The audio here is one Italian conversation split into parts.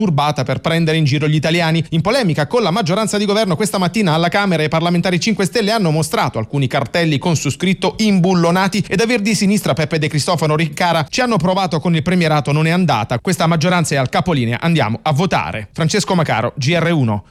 turbata per prendere in giro gli italiani. In polemica con la maggioranza di governo, questa mattina alla Camera i parlamentari 5 Stelle hanno mostrato alcuni cartelli con su scritto imbullonati ed aver di sinistra Peppe De Cristofaro Riccara ci hanno provato con il premierato, non è andata. Questa maggioranza è al capolinea, andiamo a votare. Francesco Macaro, GR1.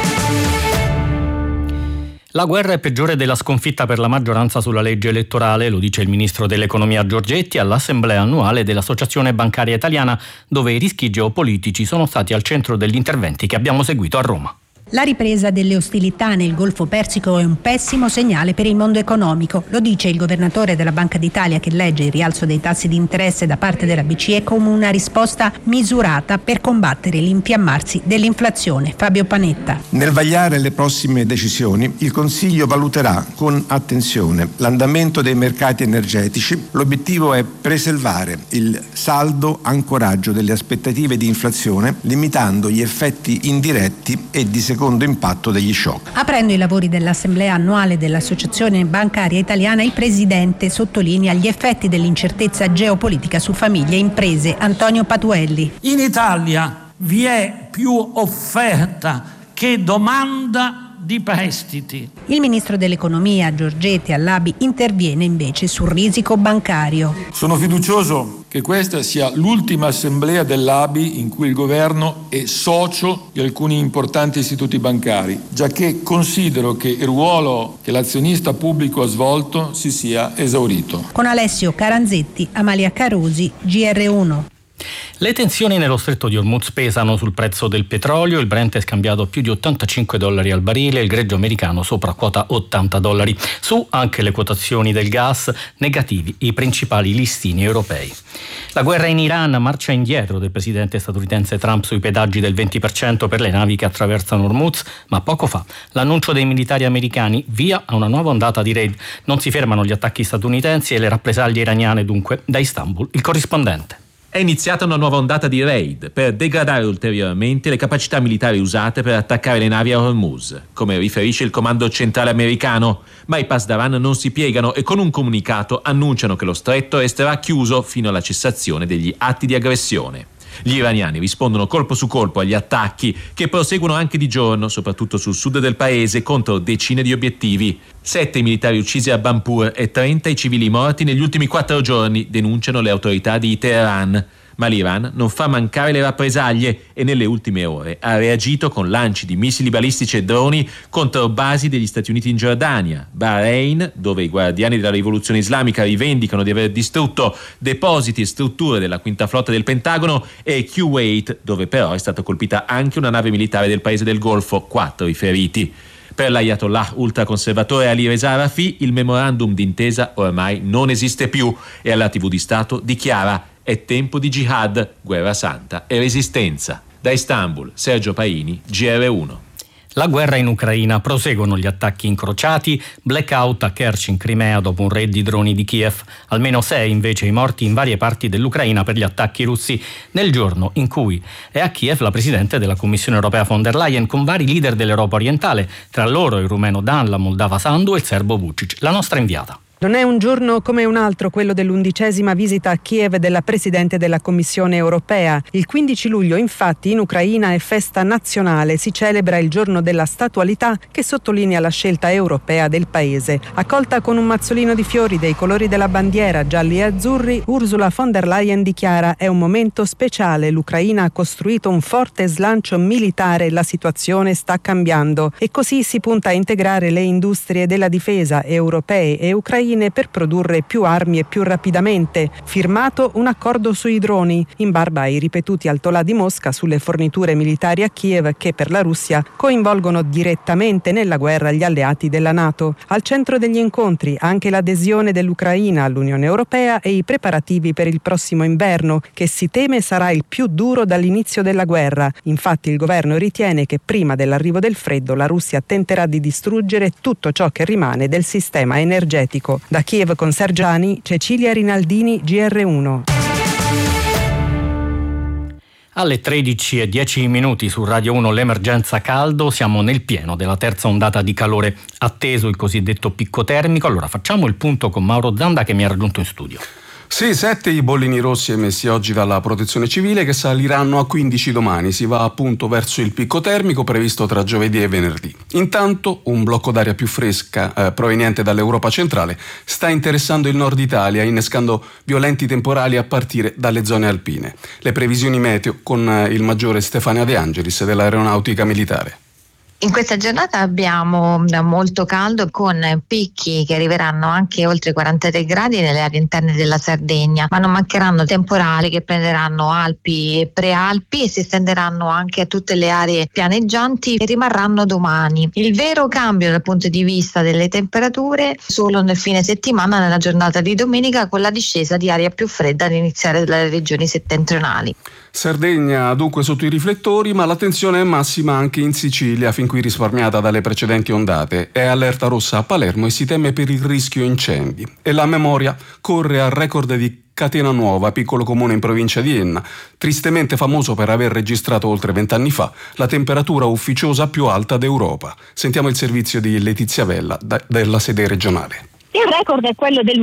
La guerra è peggiore della sconfitta per la maggioranza sulla legge elettorale, lo dice il ministro dell'economia Giorgetti all'assemblea annuale dell'Associazione Bancaria Italiana, dove i rischi geopolitici sono stati al centro degli interventi che abbiamo seguito a Roma. La ripresa delle ostilità nel Golfo Persico è un pessimo segnale per il mondo economico. Lo dice il governatore della Banca d'Italia, che legge il rialzo dei tassi di interesse da parte della BCE come una risposta misurata per combattere l'infiammarsi dell'inflazione. Fabio Panetta. Nel vagliare le prossime decisioni, il Consiglio valuterà con attenzione l'andamento dei mercati energetici. L'obiettivo è preservare il saldo ancoraggio delle aspettative di inflazione, limitando gli effetti indiretti e di secondo impatto degli shock. Aprendo i lavori dell'assemblea annuale dell'Associazione Bancaria Italiana, il presidente sottolinea gli effetti dell'incertezza geopolitica su famiglie e imprese. Antonio Patuelli. In Italia vi è più offerta che domanda di prestiti. Il ministro dell'economia Giorgetti all'ABI interviene invece sul risico bancario. Sono fiducioso che questa sia l'ultima assemblea dell'ABI in cui il governo è socio di alcuni importanti istituti bancari, giacché considero che il ruolo che l'azionista pubblico ha svolto si sia esaurito. Con Alessio Caranzetti, Amalia Carosi, GR1. Le tensioni nello stretto di Hormuz pesano sul prezzo del petrolio, il Brent è scambiato a più di $85 al barile, il greggio americano sopra quota $80. Su anche le quotazioni del gas, negativi i principali listini europei. La guerra in Iran, marcia indietro del presidente statunitense Trump sui pedaggi del 20% per le navi che attraversano Hormuz, ma poco fa l'annuncio dei militari americani via a una nuova ondata di raid. Non si fermano gli attacchi statunitensi e le rappresaglie iraniane, dunque. Da Istanbul il corrispondente. È iniziata una nuova ondata di raid per degradare ulteriormente le capacità militari usate per attaccare le navi a Hormuz, come riferisce il comando centrale americano. Ma i Pasdaran non si piegano e con un comunicato annunciano che lo stretto resterà chiuso fino alla cessazione degli atti di aggressione. Gli iraniani rispondono colpo su colpo agli attacchi che proseguono anche di giorno, soprattutto sul sud del paese, contro decine di obiettivi. 7 militari uccisi a Bampur e 30 i civili morti negli ultimi 4 giorni, denunciano le autorità di Teheran. Ma l'Iran non fa mancare le rappresaglie e nelle ultime ore ha reagito con lanci di missili balistici e droni contro basi degli Stati Uniti in Giordania, Bahrain, dove i guardiani della rivoluzione islamica rivendicano di aver distrutto depositi e strutture della quinta flotta del Pentagono, e Kuwait, dove però è stata colpita anche una nave militare del paese del Golfo, 4 i feriti. Per l'ayatollah ultraconservatore Ali Reza Rafi il memorandum d'intesa ormai non esiste più e alla TV di Stato dichiara: è tempo di jihad, guerra santa e resistenza. Da Istanbul, Sergio Paini, GR1. La guerra in Ucraina, proseguono gli attacchi incrociati, blackout a Kerch in Crimea dopo un raid di droni di Kiev, almeno 6 invece i morti in varie parti dell'Ucraina per gli attacchi russi, nel giorno in cui è a Kiev la Presidente della Commissione Europea von der Leyen con vari leader dell'Europa orientale, tra loro il rumeno Dan, la moldava Sandu e il serbo Vučić, la nostra inviata. Non è un giorno come un altro quello dell'11ª visita a Kiev della Presidente della Commissione Europea. Il 15 luglio, infatti, in Ucraina è festa nazionale. Si celebra il giorno della statualità che sottolinea la scelta europea del paese. Accolta con un mazzolino di fiori dei colori della bandiera, gialli e azzurri, Ursula von der Leyen dichiara: è un momento speciale, l'Ucraina ha costruito un forte slancio militare, la situazione sta cambiando. E così si punta a integrare le industrie della difesa europee e ucraine per produrre più armi e più rapidamente. Firmato un accordo sui droni, in barba ai ripetuti altolà di Mosca sulle forniture militari a Kiev che per la Russia coinvolgono direttamente nella guerra gli alleati della NATO. Al centro degli incontri anche l'adesione dell'Ucraina all'Unione Europea e i preparativi per il prossimo inverno, che si teme sarà il più duro dall'inizio della guerra. Infatti il governo ritiene che prima dell'arrivo del freddo la Russia tenterà di distruggere tutto ciò che rimane del sistema energetico. Da Kiev con Sergiani, Cecilia Rinaldini, GR1. Alle 13:10 su Radio 1 l'emergenza caldo, siamo nel pieno della terza ondata di calore, atteso il cosiddetto picco termico. Allora facciamo il punto con Mauro Zanda che mi ha raggiunto in studio. Sì, 7 i bollini rossi emessi oggi dalla Protezione Civile, che saliranno a 15 domani. Si va appunto verso il picco termico previsto tra giovedì e venerdì. Intanto un blocco d'aria più fresca proveniente dall'Europa centrale sta interessando il nord Italia, innescando violenti temporali a partire dalle zone alpine. Le previsioni meteo con il maggiore Stefania De Angelis dell'Aeronautica Militare. In questa giornata abbiamo molto caldo, con picchi che arriveranno anche oltre 43 gradi nelle aree interne della Sardegna, ma non mancheranno temporali che prenderanno Alpi e Prealpi e si estenderanno anche a tutte le aree pianeggianti e rimarranno domani. Il vero cambio dal punto di vista delle temperature solo nel fine settimana, nella giornata di domenica, con la discesa di aria più fredda ad iniziare dalle regioni settentrionali. Sardegna dunque sotto i riflettori, ma l'attenzione è massima anche in Sicilia, fin qui risparmiata dalle precedenti ondate. È allerta rossa a Palermo e si teme per il rischio incendi. E la memoria corre al record di Catena Nuova, piccolo comune in provincia di Enna, tristemente famoso per aver registrato oltre 20 anni fa la temperatura ufficiosa più alta d'Europa. Sentiamo il servizio di Letizia Vella della sede regionale. Il record è quello del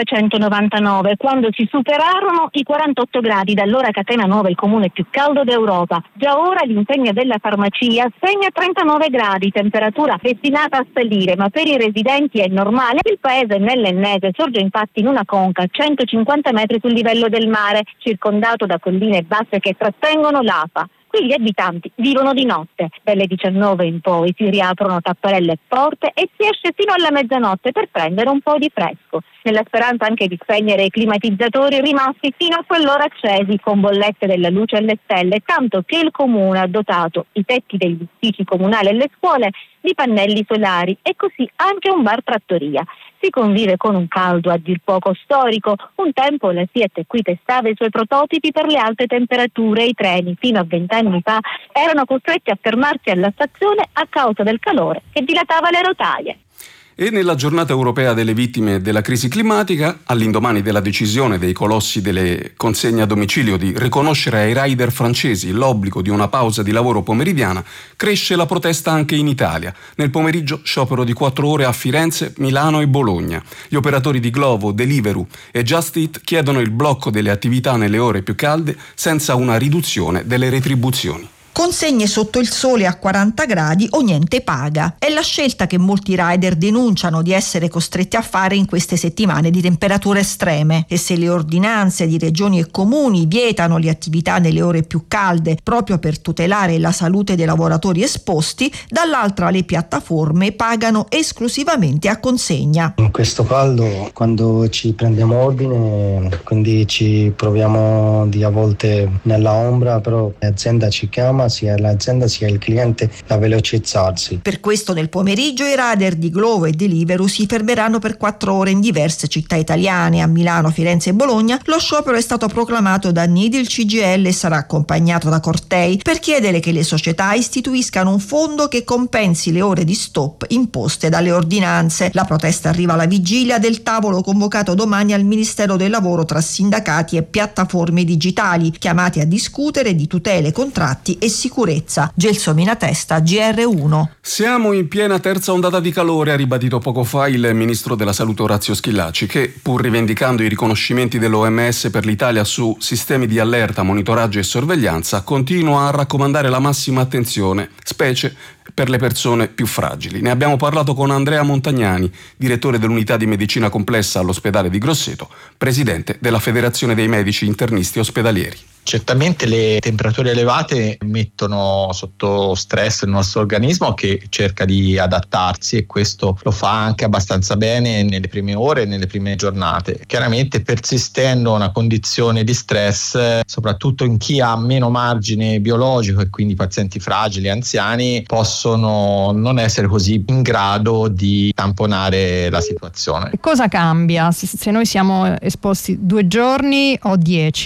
1999, quando si superarono i 48 gradi, da allora Catena Nuova, il comune più caldo d'Europa. Già ora l'insegna della farmacia segna 39 gradi, temperatura destinata a salire, ma per i residenti è normale. Il paese nell'Ennese sorge infatti in una conca a 150 metri sul livello del mare, circondato da colline basse che trattengono l'afa. Qui gli abitanti vivono di notte. Dalle 19 in poi si riaprono tapparelle e porte e si esce fino alla mezzanotte per prendere un po' di fresco, nella speranza anche di spegnere i climatizzatori rimasti fino a quell'ora accesi, con bollette della luce alle stelle, tanto che il comune ha dotato i tetti degli uffici comunali e le scuole di pannelli solari e così anche un bar trattoria. Si convive con un caldo a dir poco storico. Un tempo la Fiat qui testava i suoi prototipi per le alte temperature. I treni fino a 20 anni fa erano costretti a fermarsi alla stazione a causa del calore che dilatava le rotaie. E nella giornata europea delle vittime della crisi climatica, all'indomani della decisione dei colossi delle consegne a domicilio di riconoscere ai rider francesi l'obbligo di una pausa di lavoro pomeridiana, cresce la protesta anche in Italia. Nel pomeriggio sciopero di 4 ore a Firenze, Milano e Bologna. Gli operatori di Glovo, Deliveroo e Just Eat chiedono il blocco delle attività nelle ore più calde senza una riduzione delle retribuzioni. Consegne sotto il sole a 40 gradi o niente paga. È la scelta che molti rider denunciano di essere costretti a fare in queste settimane di temperature estreme. E se le ordinanze di regioni e comuni vietano le attività nelle ore più calde proprio per tutelare la salute dei lavoratori esposti, dall'altra le piattaforme pagano esclusivamente a consegna. In questo caldo, quando ci prendiamo ordine, quindi ci proviamo a volte nella ombra, però l'azienda ci chiama, sia l'azienda sia il cliente, a velocizzarsi. Per questo nel pomeriggio i rider di Glovo e Deliveroo si fermeranno per 4 ore in diverse città italiane, a Milano, Firenze e Bologna. Lo sciopero è stato proclamato da Nidil CGIL e sarà accompagnato da cortei per chiedere che le società istituiscano un fondo che compensi le ore di stop imposte dalle ordinanze. La protesta arriva alla vigilia del tavolo convocato domani al Ministero del Lavoro tra sindacati e piattaforme digitali, chiamati a discutere di tutele, contratti e sicurezza. Gelsomina Testa, GR1. Siamo in piena terza ondata di calore, ha ribadito poco fa il ministro della Salute Orazio Schillaci, che, pur rivendicando i riconoscimenti dell'OMS per l'Italia su sistemi di allerta, monitoraggio e sorveglianza, continua a raccomandare la massima attenzione, specie per le persone più fragili. Ne abbiamo parlato con Andrea Montagnani, direttore dell'unità di medicina complessa all'ospedale di Grosseto, presidente della Federazione dei Medici Internisti Ospedalieri. Certamente le temperature elevate mettono sotto stress il nostro organismo, che cerca di adattarsi, e questo lo fa anche abbastanza bene nelle prime ore e nelle prime giornate. Chiaramente, persistendo una condizione di stress, soprattutto in chi ha meno margine biologico e quindi pazienti fragili, anziani, possono non essere così in grado di tamponare la situazione. Cosa cambia se noi siamo esposti 2 giorni o 10?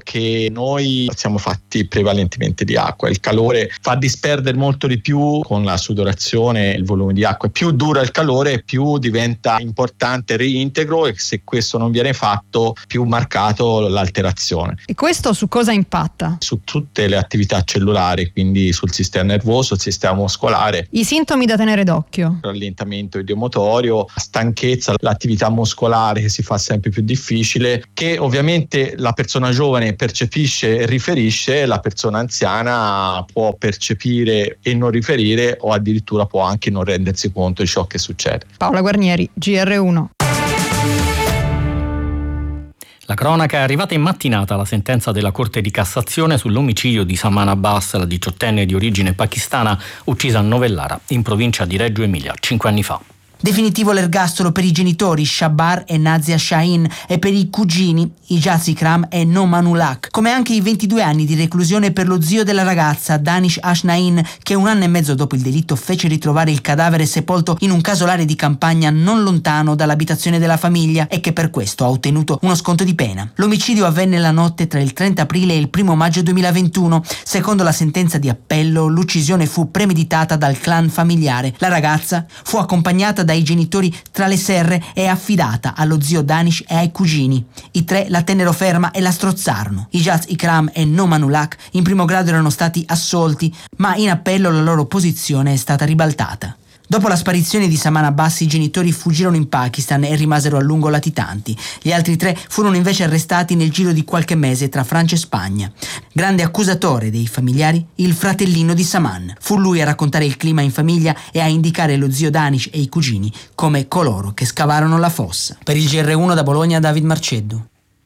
che noi siamo fatti prevalentemente di acqua. Il calore fa disperdere molto di più con la sudorazione il volume di acqua. Più dura il calore, più diventa importante il reintegro, e se questo non viene fatto, più marcato l'alterazione. E questo su cosa impatta? Su tutte le attività cellulari, quindi sul sistema nervoso, il sistema muscolare. I sintomi da tenere d'occhio: rallentamento idiomotorio, stanchezza, l'attività muscolare che si fa sempre più difficile, che ovviamente la persona giovane percepisce e riferisce, la persona anziana può percepire e non riferire, o addirittura può anche non rendersi conto di ciò che succede. Paola Guarnieri, GR1. La cronaca è arrivata in mattinata la sentenza della Corte di Cassazione sull'omicidio di Saman Abbas, la 18enne di origine pakistana uccisa a Novellara, in provincia di Reggio Emilia, 5 anni fa. Definitivo l'ergastolo per i genitori Shabar e Nazia Shahin e per i cugini Ijaz Ikram e Noman Ulak, come anche i 22 anni di reclusione per lo zio della ragazza Danish Ashnain, che 1 anno e mezzo dopo il delitto fece ritrovare il cadavere sepolto in un casolare di campagna non lontano dall'abitazione della famiglia e che per questo ha ottenuto uno sconto di pena. L'omicidio avvenne la notte tra il 30 aprile e il 1 maggio 2021. Secondo la sentenza di appello, l'uccisione fu premeditata dal clan familiare. La ragazza fu accompagnata dai genitori tra le serre e affidata allo zio Danish e ai cugini. I tre la tennero ferma e la strozzarono. Ijaz Ikram e Noman Ulak in primo grado erano stati assolti, ma in appello la loro posizione è stata ribaltata. Dopo la sparizione di Saman Abbas, i genitori fuggirono in Pakistan e rimasero a lungo latitanti. Gli altri 3 furono invece arrestati nel giro di qualche mese tra Francia e Spagna. Grande accusatore dei familiari, il fratellino di Saman. Fu lui a raccontare il clima in famiglia e a indicare lo zio Danish e i cugini come coloro che scavarono la fossa. Per il GR1 da Bologna, David Marceddu.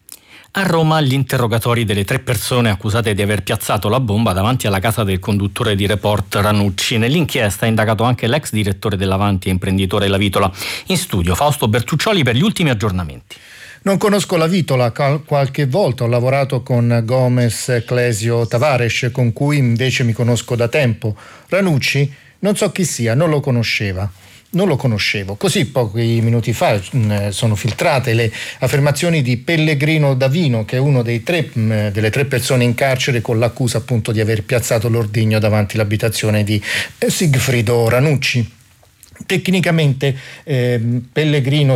A Roma gli interrogatori delle 3 persone accusate di aver piazzato la bomba davanti alla casa del conduttore di Report Ranucci. Nell'inchiesta è indagato anche l'ex direttore dell'Avanti e imprenditore La Vitola. In studio Fausto Bertuccioli per gli ultimi aggiornamenti. Non conosco La Vitola, qualche volta ho lavorato con Gomez Clesio Tavares, con cui invece mi conosco da tempo. Ranucci non so chi sia, non lo conoscevo. Così pochi minuti fa sono filtrate le affermazioni di Pellegrino Davino, che è uno delle 3 persone in carcere con l'accusa appunto di aver piazzato l'ordigno davanti l'abitazione di Sigfrido Ranucci. Tecnicamente Pellegrino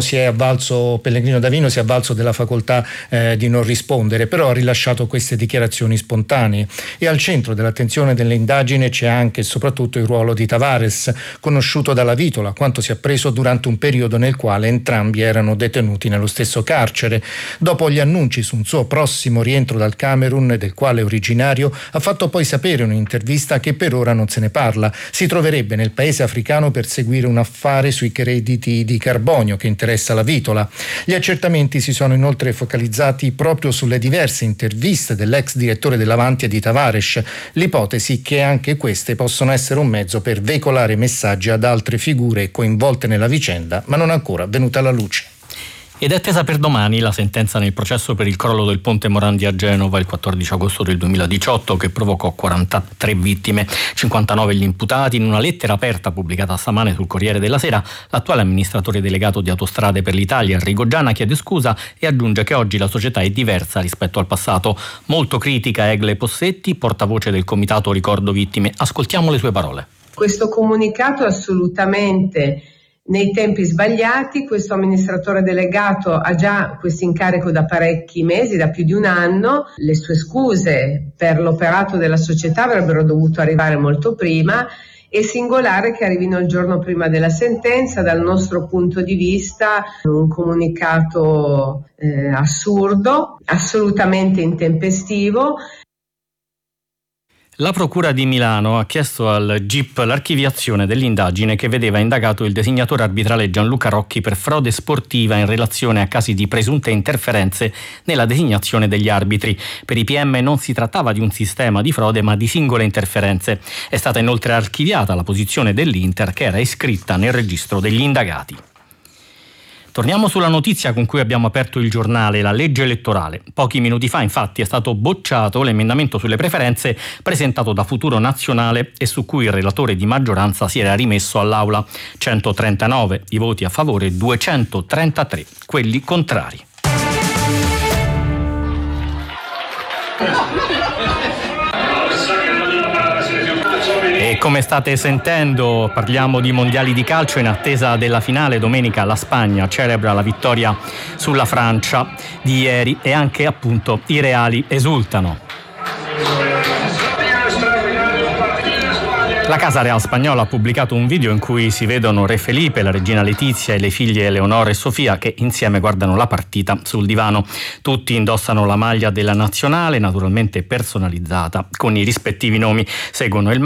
Davino si è avvalso della facoltà di non rispondere, però ha rilasciato queste dichiarazioni spontanee, e al centro dell'attenzione dell'indagine c'è anche e soprattutto il ruolo di Tavares, conosciuto dalla Vitola, quanto si è appreso durante un periodo nel quale entrambi erano detenuti nello stesso carcere. Dopo gli annunci su un suo prossimo rientro dal Camerun, del quale è originario, ha fatto poi sapere in un'intervista che per ora non se ne parla. Si troverebbe nel paese africano per seguire un affare sui crediti di carbonio che interessa la Vitola. Gli accertamenti si sono inoltre focalizzati proprio sulle diverse interviste dell'ex direttore dell'Avanti e di Tavares, l'ipotesi che anche queste possono essere un mezzo per veicolare messaggi ad altre figure coinvolte nella vicenda, ma non ancora venuta alla luce. Ed è attesa per domani la sentenza nel processo per il crollo del ponte Morandi a Genova il 14 agosto del 2018, che provocò 43 vittime, 59 gli imputati. In una lettera aperta pubblicata stamane sul Corriere della Sera, l'attuale amministratore delegato di Autostrade per l'Italia, Enrico Giana, chiede scusa e aggiunge che oggi la società è diversa rispetto al passato. Molto critica Egle Possetti, portavoce del comitato Ricordo Vittime. Ascoltiamo le sue parole. Questo comunicato è assolutamente nei tempi sbagliati. Questo amministratore delegato ha già questo incarico da parecchi mesi, da più di un anno. Le sue scuse per l'operato della società avrebbero dovuto arrivare molto prima. È singolare che arrivino il giorno prima della sentenza. Dal nostro punto di vista un comunicato assurdo, assolutamente intempestivo. La Procura di Milano ha chiesto al GIP l'archiviazione dell'indagine che vedeva indagato il designatore arbitrale Gianluca Rocchi per frode sportiva in relazione a casi di presunte interferenze nella designazione degli arbitri. Per i PM non si trattava di un sistema di frode, ma di singole interferenze. È stata inoltre archiviata la posizione dell'Inter, che era iscritta nel registro degli indagati. Torniamo sulla notizia con cui abbiamo aperto il giornale, la legge elettorale. Pochi minuti fa, infatti, è stato bocciato l'emendamento sulle preferenze presentato da Futuro Nazionale e su cui il relatore di maggioranza si era rimesso all'Aula. 139 i voti a favore, 233 quelli contrari. E come state sentendo, parliamo di mondiali di calcio in attesa della finale. Domenica la Spagna celebra la vittoria sulla Francia di ieri e anche appunto i reali esultano. La Casa Real spagnola ha pubblicato un video in cui si vedono Re Felipe, la regina Letizia e le figlie Eleonora e Sofia che insieme guardano la partita sul divano. Tutti indossano la maglia della nazionale, naturalmente personalizzata con i rispettivi nomi. Seguono il